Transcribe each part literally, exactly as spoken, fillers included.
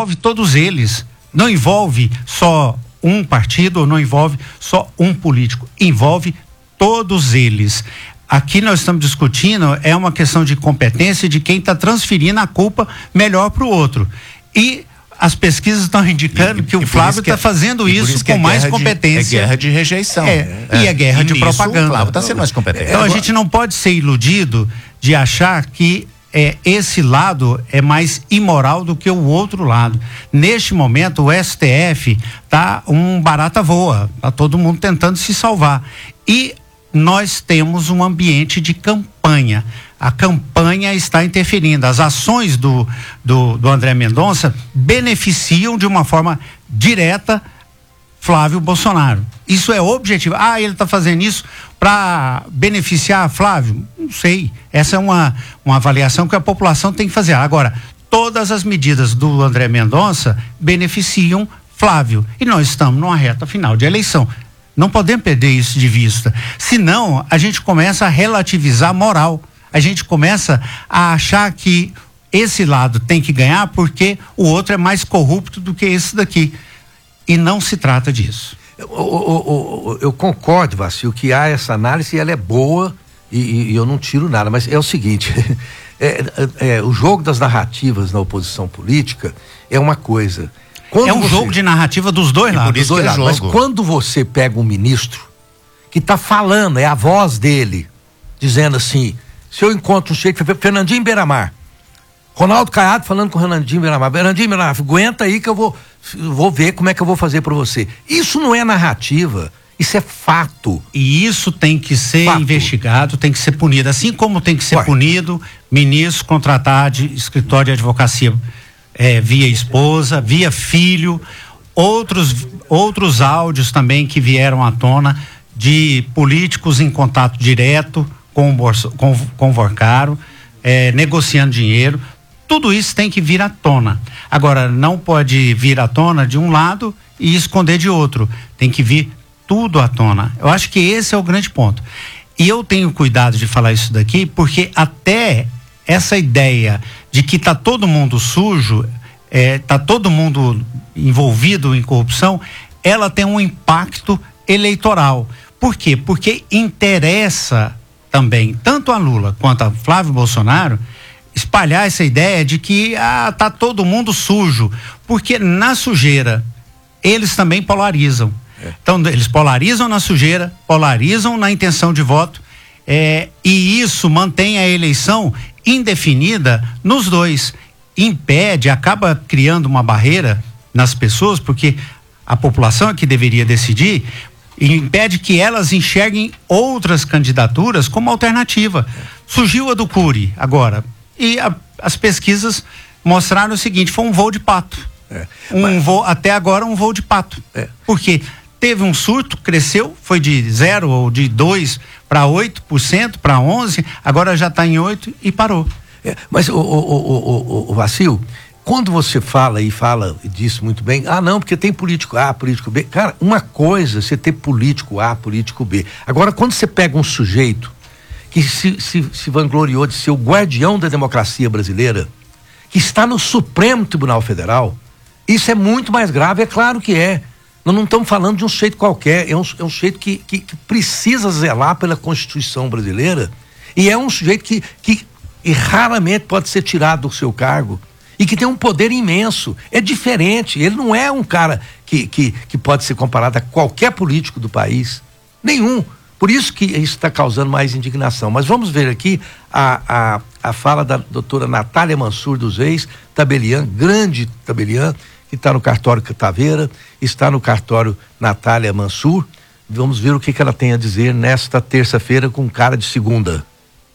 envolve todos eles, não envolve só um partido, ou não envolve só um político, envolve todos eles. Aqui nós estamos discutindo é uma questão de competência de quem está transferindo a culpa melhor para o outro. E as pesquisas estão indicando e, que o Flávio está fazendo isso, isso com é mais competência. De, é guerra de rejeição. É, é. E é guerra e de propaganda. O Flávio está sendo mais competente. Então a gente não pode ser iludido de achar que é, esse lado é mais imoral do que o outro lado. Neste momento o S T F tá um barata voa, tá todo mundo tentando se salvar. E nós temos um ambiente de campanha. A campanha está interferindo. As ações do, do, do André Mendonça beneficiam de uma forma direta Flávio Bolsonaro. Isso é objetivo. Ah, ele está fazendo isso para beneficiar Flávio? Não sei. Essa é uma, uma avaliação que a população tem que fazer. Agora, todas as medidas do André Mendonça beneficiam Flávio. E nós estamos numa reta final de eleição. Não podemos perder isso de vista. Senão, a gente começa a relativizar a moral. A gente começa a achar que esse lado tem que ganhar porque o outro é mais corrupto do que esse daqui. E não se trata disso. Eu, eu, eu, eu concordo, Vacil, que há essa análise e ela é boa e, e eu não tiro nada, mas é o seguinte, é, é, é, o jogo das narrativas na oposição política é uma coisa. Quando é um você, jogo de narrativa dos dois lados. Dos dois lados. Mas quando você pega um ministro que está falando, é a voz dele, dizendo assim, se eu encontro um sujeito, Fernandinho Beiramar, Ronaldo Caiado falando com o Fernandinho Beiramar, Fernandinho Beiramar, aguenta aí que eu vou, vou ver como é que eu vou fazer para você. Isso não é narrativa, isso é fato. E isso tem que ser fato. investigado, tem que ser punido, assim como tem que ser Ué. punido ministro contratar de escritório de advocacia é, via esposa, via filho, outros, outros áudios também que vieram à tona de políticos em contato direto com o, Bolso, com, com o Vorcaro, é, negociando dinheiro. Tudo isso tem que vir à tona. Agora, não pode vir à tona de um lado e esconder de outro. Tem que vir tudo à tona. Eu acho que esse é o grande ponto. E eu tenho cuidado de falar isso daqui, porque até essa ideia de que tá todo mundo sujo, é, tá todo mundo envolvido em corrupção, ela tem um impacto eleitoral. Por quê? Porque interessa também, tanto a Lula quanto a Flávio Bolsonaro, espalhar essa ideia de que ah, tá todo mundo sujo, porque na sujeira eles também polarizam. É. Então eles polarizam na sujeira, polarizam na intenção de voto, é, e isso mantém a eleição indefinida nos dois. Impede, acaba criando uma barreira nas pessoas, porque a população é que deveria decidir, e impede que elas enxerguem outras candidaturas como alternativa. Surgiu a do Cury agora, e a, as pesquisas mostraram o seguinte, foi um voo de pato. É, um mas... voo, até agora um voo de pato. É. Porque teve um surto, cresceu, foi de zero ou de dois para oito por cento, para onze por cento, agora já está em oito por cento e parou. É, mas o, o, o, o, o Vacil, quando você fala e fala e disse muito bem, ah não, porque tem político A, político B, cara, uma coisa é você ter político A, político B. Agora, quando você pega um sujeito que se, se, se vangloriou de ser o guardião da democracia brasileira, que está no Supremo Tribunal Federal, isso é muito mais grave, é claro que é. Nós não estamos falando de um sujeito qualquer, é um, é um sujeito que, que, que precisa zelar pela Constituição brasileira e é um sujeito que, que e raramente pode ser tirado do seu cargo e que tem um poder imenso. É diferente, ele não é um cara que, que, que pode ser comparado a qualquer político do país, nenhum. Por isso que isso está causando mais indignação. Mas vamos ver aqui a, a, a fala da doutora Natália Mansur dos Reis, tabeliã, grande tabeliã, que está no cartório Cataveira, está no cartório Natália Mansur. Vamos ver o que, que ela tem a dizer nesta terça-feira com cara de segunda.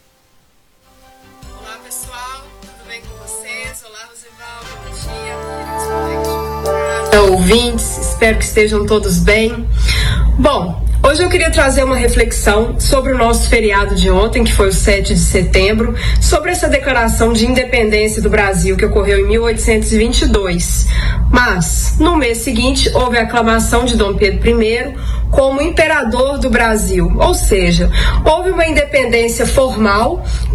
Olá pessoal, tudo bem com vocês? Olá Rosival, bom dia. Ouvintes, espero que estejam todos bem. Bom, hoje eu queria trazer uma reflexão sobre o nosso feriado de ontem, que foi o sete de setembro, sobre essa declaração de independência do Brasil que ocorreu em mil oitocentos e vinte e dois. Mas, no mês seguinte, houve a aclamação de Dom Pedro I como imperador do Brasil, ou seja, houve uma independência formal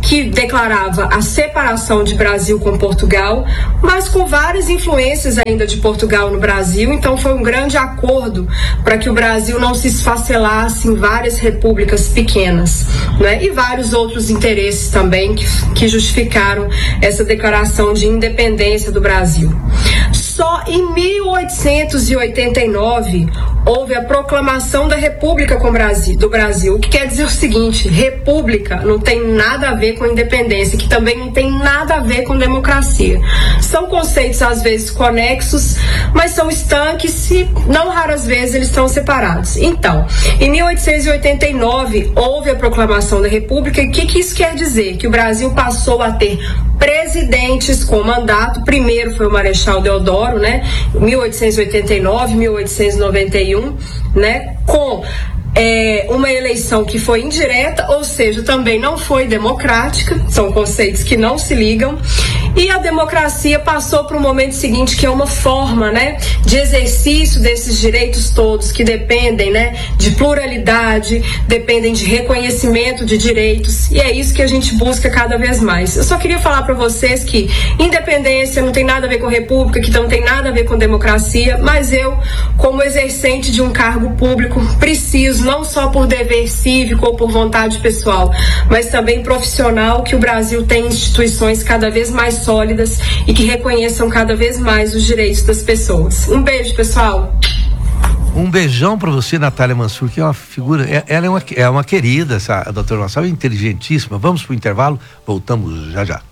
que declarava a separação de Brasil com Portugal, mas com várias influências ainda de Portugal no Brasil. Então foi um grande acordo para que o Brasil não se esfacelasse em várias repúblicas pequenas, né? E vários outros interesses também que, que justificaram essa declaração de independência do Brasil. Só em mil oitocentos e oitenta e nove houve a proclamação da República com Brasil, do Brasil, o que quer dizer o seguinte: república não tem nada a ver com independência, que também não tem nada a ver com democracia. São conceitos às vezes conexos, mas são estanques e não raras vezes eles estão separados. Então, em mil oitocentos e oitenta e nove houve a proclamação da República. E o que, que isso quer dizer? Que o Brasil passou a ter presidentes com mandato. Primeiro foi o Marechal Deodoro, né? mil oitocentos e oitenta e nove, mil oitocentos e noventa e um, né? Com É, uma eleição que foi indireta, ou seja, também não foi democrática. São conceitos que não se ligam. E a democracia passou para o momento seguinte, que é uma forma, né, de exercício desses direitos todos que dependem, né, de pluralidade, dependem de reconhecimento de direitos, e é isso que a gente busca cada vez mais. Eu só queria falar para vocês que independência não tem nada a ver com república, que não tem nada a ver com democracia, mas eu, como exercente de um cargo público, preciso, não só por dever cívico ou por vontade pessoal, mas também profissional, que o Brasil tem instituições cada vez mais sólidas e que reconheçam cada vez mais os direitos das pessoas. Um beijo, pessoal. Um beijão para você, Natália Mansur, que é uma figura, é, ela é uma, é uma querida, essa, a doutora Mansur, é inteligentíssima. Vamos pro intervalo, voltamos já já.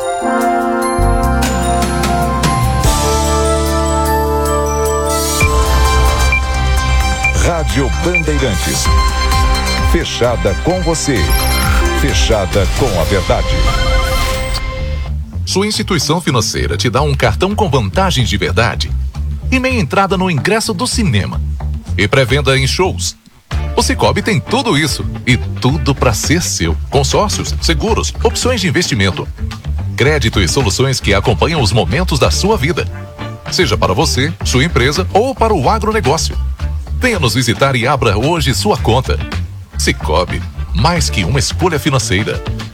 Rádio Bandeirantes. Fechada com você. Fechada com a verdade. Sua instituição financeira te dá um cartão com vantagens de verdade e meia entrada no ingresso do cinema e pré-venda em shows. O Sicoob tem tudo isso e tudo para ser seu. Consórcios, seguros, opções de investimento, crédito e soluções que acompanham os momentos da sua vida, seja para você, sua empresa ou para o agronegócio. Venha nos visitar e abra hoje sua conta. Sicoob, mais que uma escolha financeira.